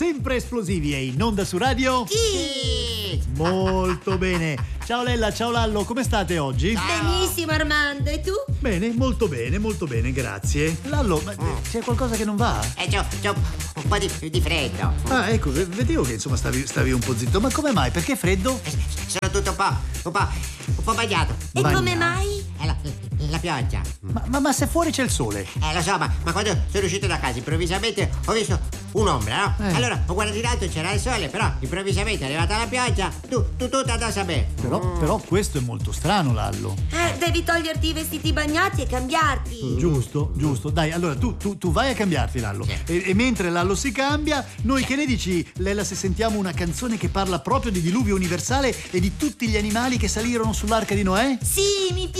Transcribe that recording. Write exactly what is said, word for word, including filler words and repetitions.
sempre esplosivi e in onda su radio? Chi? Molto bene. Ciao Lella, ciao Lallo, come state oggi? Benissimo Armando, e tu? Bene, molto bene, molto bene, grazie. Lallo, ma c'è qualcosa che non va? Eh, c'ho, c'ho un po' di, di freddo. Ah, ecco, v- vedevo che insomma stavi, stavi un po' zitto. Ma come mai? Perché freddo? Eh, Sono tutto un po', un po', un po' bagnato. E Bagnato. come mai? È la, la pioggia. Ma, ma, ma se fuori c'è il sole? Eh, lo so, ma, ma quando sono uscito da casa improvvisamente ho visto un'ombra, no? Eh. Allora ho guardato in alto, c'era il sole, però improvvisamente è arrivata la pioggia, tu, tu tutta addosso a me. Però, però questo è molto strano, Lallo. Eh, devi toglierti i vestiti bagnati e cambiarti. Giusto, giusto. Dai, allora tu, tu, tu vai a cambiarti, Lallo. Sì. E, e mentre Lallo si cambia, noi che ne dici, Lella, se sentiamo una canzone che parla proprio di diluvio universale e di tutti gli animali che salirono sull'arca di Noè? Sì, mi